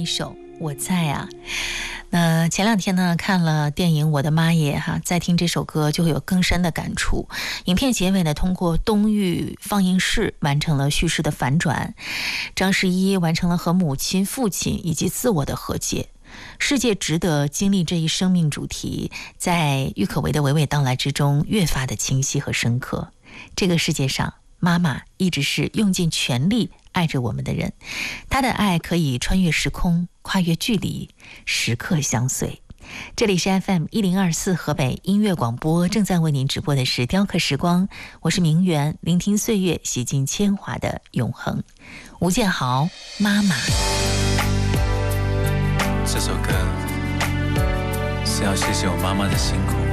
首我在啊。那前两天呢看了电影《我的妈耶》哈，再听这首歌就会有更深的感触。影片结尾呢，通过东域放映室完成了叙事的反转，张十一完成了和母亲、父亲以及自我的和解。世界值得经历这一生命主题，在郁可唯的娓娓道来之中越发的清晰和深刻。这个世界上，妈妈一直是用尽全力爱着我们的人，她的爱可以穿越时空，跨越距离，时刻相随。这里是 FM1024 河北音乐广播，正在为您直播的是雕刻时光，我是明媛，聆听岁月，洗尽铅华的永恒。吴建豪，妈妈。 这首歌是要谢谢我妈妈的辛苦。